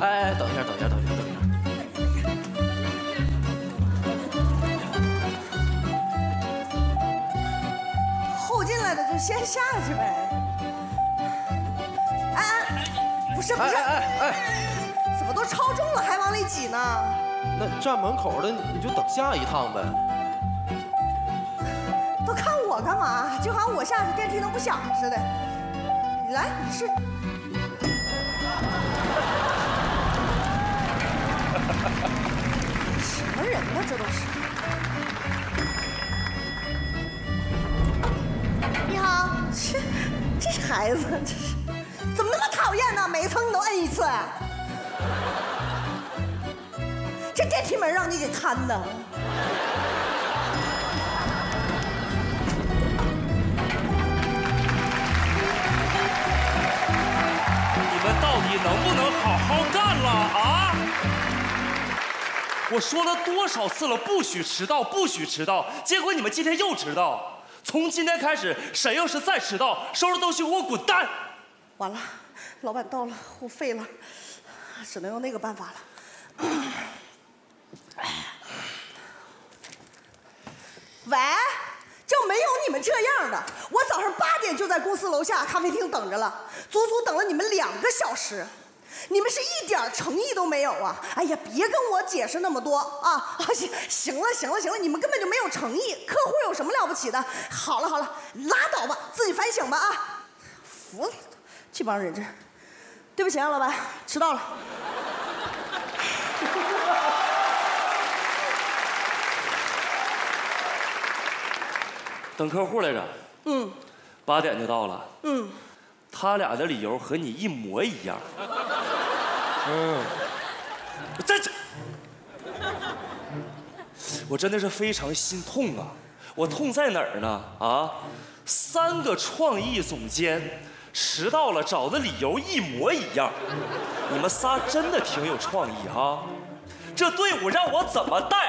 哎，等一下。 后进来的就先下去呗。不是，怎么都超重了还往里挤呢？ 那站门口的你就等下一趟呗。 都看我干嘛？就好像我下去电梯能不响似的。你来，你试。什么人呢？这都是。你好，这孩子这是怎么那么讨厌呢？每一层你都摁一次。这电梯门让你给看的。 你们到底能不能好好干了啊？我说了多少次了，不许迟到，不许迟到，结果你们今天又迟到。从今天开始，谁要是再迟到，收拾东西给我滚蛋！ 完了，老板到了，我废了，只能用那个办法了。喂，就没有你们这样的。我早上8点就在公司楼下咖啡厅等着了，足足等了你们2个小时。你们是一点诚意都没有啊！哎呀，别跟我解释那么多啊！行了，你们根本就没有诚意。客户有什么了不起的？好了，拉倒吧，自己反省吧啊！服了，这帮人这。对不起啊，老板，迟到了。 等客户来着。8点就到了。他俩的理由和你一模一样。我真的是非常心痛啊！我痛在哪儿呢？啊，3个创意总监迟到了，找的理由一模一样。你们仨真的挺有创意哈！这队伍让我怎么带？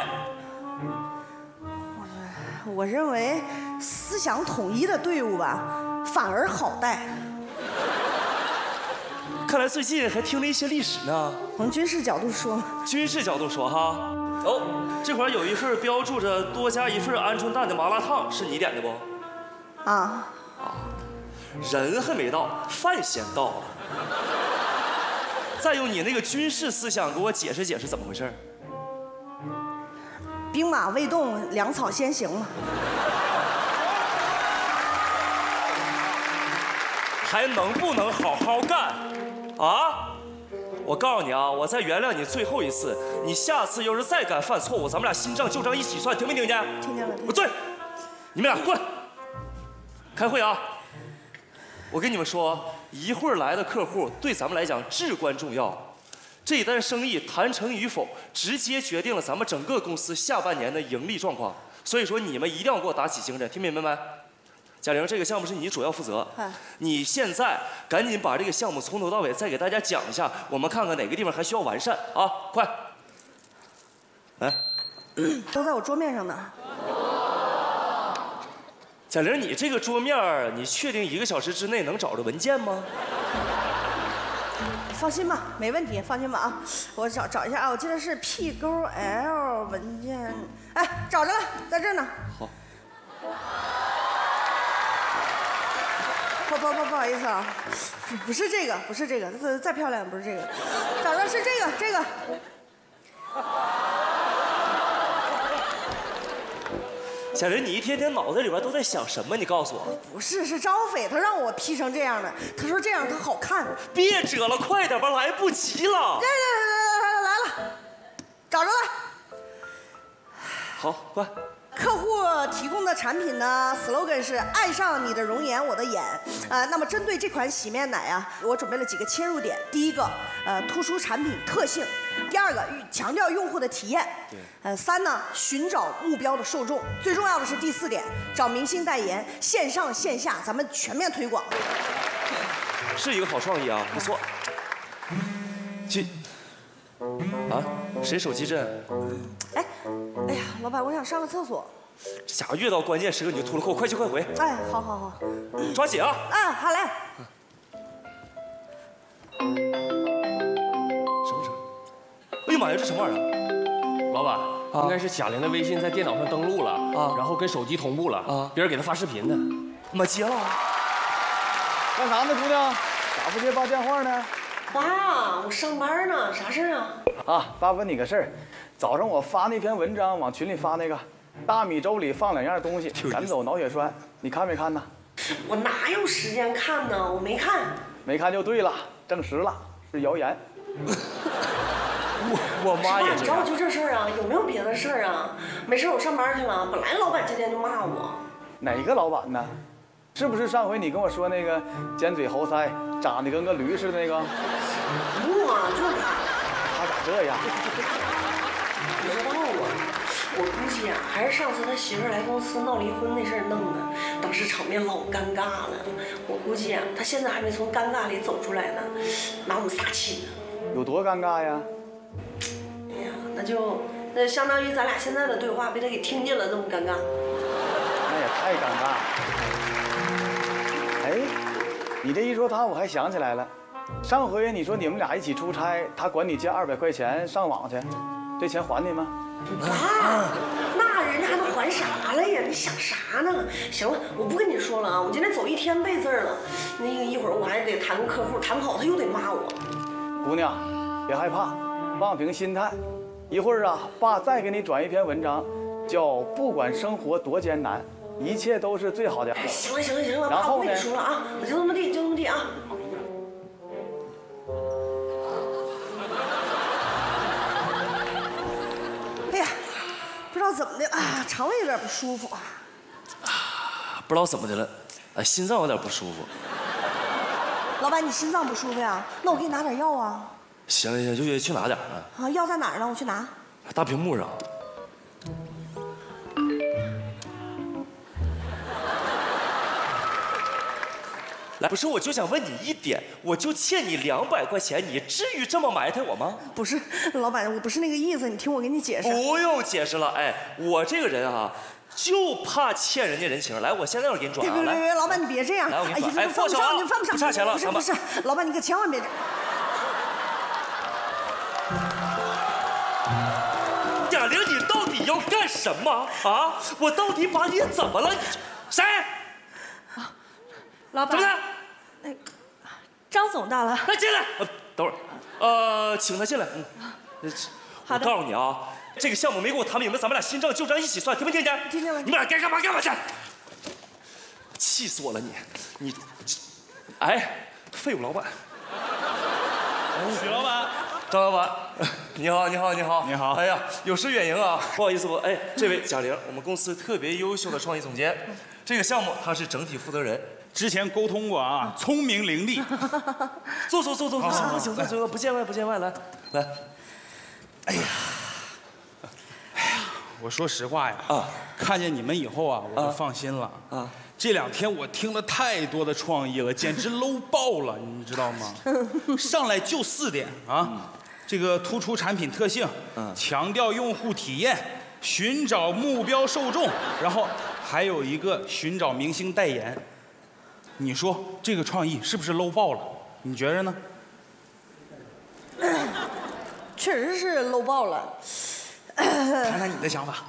我认为思想统一的队伍吧，反而好带。 看来最近还听了一些历史呢。 从军事角度说， 哈。哦，这会儿有一份标注着多加一份鹌鹑蛋的麻辣烫，是你点的不？ 啊， 人还没到，饭先到了。再用你那个军事思想给我解释解释怎么回事。 兵马未动，粮草先行嘛。 还能不能好好干？啊！我告诉你啊，我再原谅你最后一次，你下次要是再敢犯错误，咱们俩新账旧账一起算，听没听见？ 听见了。 不对，你们俩过来，开会啊！我跟你们说，一会儿来的客户对咱们来讲至关重要，这单生意谈成与否，直接决定了咱们整个公司下半年的盈利状况。所以说，你们一定要给我打起精神，听明白没？贾玲，这个项目是你主要负责。你现在赶紧把这个项目从头到尾再给大家讲一下，我们看看哪个地方还需要完善啊！快，来， 都在我桌面上呢。 贾玲，你这个桌面，你确定1个小时之内能找着文件吗？ 放心吧，没问题，放心吧啊！我找一下啊，我记得是 P 勾 L 文件，哎，找着了，在这儿呢。 好。 不好意思啊，不是这个，再漂亮不是这个，找着是这个。 小人，你一天天脑子里边都在想什么？你告诉我。 不是，是招匪，他让我 P 成这样的，他说这样他好看。 别折了，快点吧，来不及了。 来了，找着了。 好，快。 客户提供的产品呢 ，slogan 是“爱上你的容颜，我的眼”。那么针对这款洗面奶啊，我准备了几个切入点。第一个，突出产品特性；第二个，强调用户的体验。3呢，寻找目标的受众。最重要的是第4点，找明星代言，线上线下咱们全面推广。 是一个好创意啊，不错。谁手机震？ 哎呀，老板，我想上个厕所。 这家伙越到关键时刻你就秃噜扣，快去快回。 哎，好。 抓紧啊！ 好嘞。 什么？ 呀妈呀，这什么玩意儿？ 老板，应该是贾玲的微信在电脑上登录了啊， 然后跟手机同步了啊， 别人给她发视频呢。 妈接了。 干啥呢，姑娘？咋不接爸电话呢？ 爸，我上班呢，啥事儿啊？ 啊，爸问你个事儿，早上我发那篇文章往群里发那个，大米粥里放2样东西，赶走脑血栓，你看没看呢？ 我哪有时间看呢？我没看。 没看就对了，证实了是谣言。 我妈也这样。 你找我就这事儿啊？有没有别的事儿啊？没事，我上班去了。本来老板今天就骂我。 哪个老板呢？是不是上回你跟我说那个尖嘴猴腮、长得跟个驴似的那个？ 不啊，就是他。 他咋这样？ 不知道啊，我估计啊，还是上次他媳妇来公司闹离婚那事儿弄的，当时场面老尴尬了。我估计啊，他现在还没从尴尬里走出来呢，拿我们撒气呢。 有多尴尬呀？ 哎呀，那相当于咱俩现在的对话被他给听见了，那么尴尬。 那也太尴尬了。哎，你这一说他，我还想起来了，上回你说你们俩一起出差，他管你借200块钱上网去，这钱还你吗？ 啊，那人家还能还啥了呀？你想啥呢？行了，我不跟你说了啊，我今天走1天背字了。那个一会儿我还得谈个客户，谈不好他又得骂我。 姑娘，别害怕，放平心态。一会儿啊，爸再给你转一篇文章，叫“不管生活多艰难，一切都是最好的”。 行了行了行了， 然后呢？ 爸，我跟你说了啊，我就这么地，就这么地啊。 哎呀，不知道怎么的啊，肠胃有点不舒服。 不知道怎么的了，心脏有点不舒服。 老板，你心脏不舒服呀？那我给你拿点药啊。 行行，就去拿点啊。 啊，药在哪儿呢？我去拿。 大屏幕上。来，不是，我就想问你一点，我就欠你200块钱，你至于这么埋汰我吗？ 不是，老板，我不是那个意思，你听我给你解释。 不用解释了，哎，我这个人啊，就怕欠人家人情。来，我现在就给你转啊， 别，老板你别这样。 来，我给你转。 哎，犯不上，你犯不上。 不差钱了， 不是，老板你可千万别这。 贾玲，你到底要干什么啊？我到底把你怎么了？谁？ 老板， 怎么的？ 张总到了。 来进来。等会儿，请他进来。我告诉你啊，这个项目没跟我谈明白，咱们俩新账旧账一起算，听没听见？ 听见了。 你们俩该干嘛干嘛去。气死我了你，哎，废物老板。 许老板。 张老板，你好。 你好。 哎呀，有失远迎啊，不好意思，这位贾玲，我们公司特别优秀的创意总监，这个项目他是整体负责人。 之前沟通过啊，聪明伶俐。 坐，行，不见外，来。 哎呀，我说实话呀，看见你们以后啊，我就放心了啊。这2天我听了太多的创意了，简直 low 爆了，你知道吗？上来就4点啊，这个突出产品特性，强调用户体验，寻找目标受众，然后还有一个寻找明星代言。你说这个创意是不是 low 爆了？你觉着呢？ 确实是 low 爆了。 谈谈你的想法。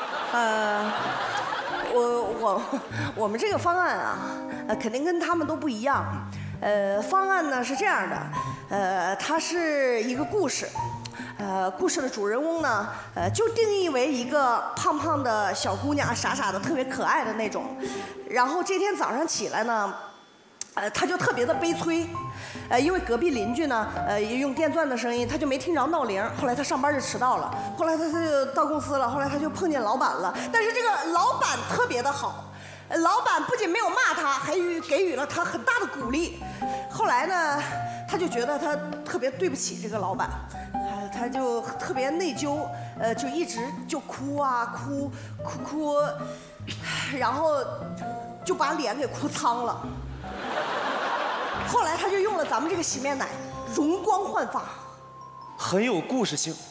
我们这个方案啊，肯定跟他们都不一样。方案呢是这样的，它是一个故事。故事的主人公呢，就定义为一个胖胖的小姑娘，傻傻的，特别可爱的那种。然后这天早上起来呢，她就特别的悲催，因为隔壁邻居呢，用电钻的声音，她就没听着闹铃。后来她上班就迟到了，后来她就到公司了，后来她就碰见老板了。但是这个老板特别的好，老板不仅没有骂她，还给予了她很大的鼓励。后来呢，她就觉得她特别对不起这个老板。他就特别内疚，就一直就哭啊哭，然后就把脸给哭苍了。后来他就用了咱们这个洗面奶，容光焕发， 很有故事性。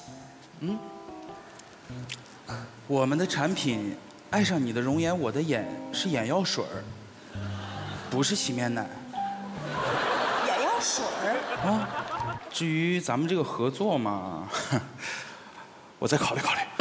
我们的产品爱上你的容颜我的眼是眼药水儿，不是洗面奶。 眼药水儿啊？ 至于咱们这个合作嘛，我再考虑考虑。